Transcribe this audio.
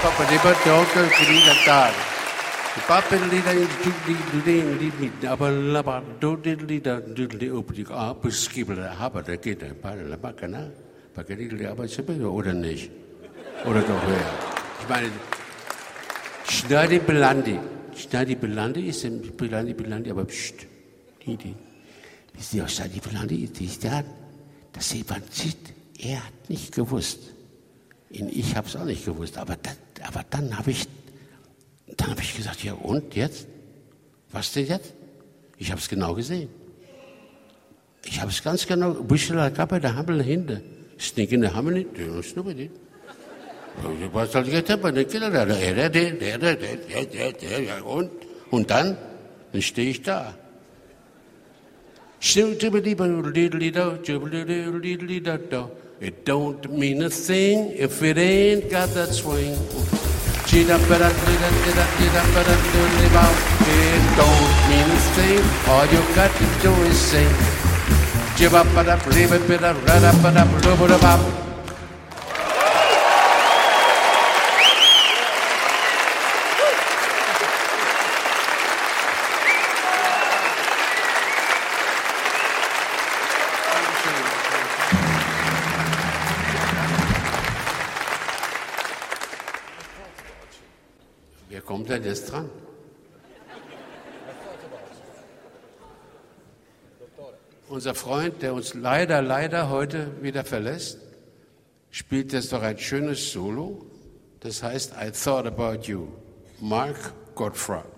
Papa de Batoka, Grida Dar. Papa Lida in aber Laba, Dodilida, Dudley Optik, Abeskibel, Haber, der geht ein paar Labakana, Pacadilli, aber oder nicht? Oder doch wer? Ich meine, Schneidy Belandi ist im Belandi, aber pst, die. Wisst ihr, was Schneidy Belandi ist? Das Evangelit, er hat nicht gewusst. Ich habe es auch nicht gewusst, aber dann habe ich gesagt, ja und jetzt? Was denn jetzt? Ich habe es genau gesehen. Ich habe es ganz genau, Büschel Kappe, der Hammel hinter. Snick in der Hammel nicht, der schnuppert nicht. Was soll ich jetzt haben? Der Kinder, der, und dann stehe ich da. It don't mean a thing if it ain't got that swing. It don't mean a thing, all you got to do is sing. Wer kommt denn jetzt dran? Unser Freund, der uns leider heute wieder verlässt, spielt jetzt doch ein schönes Solo. Das heißt I Thought About You. Mark Gottfried.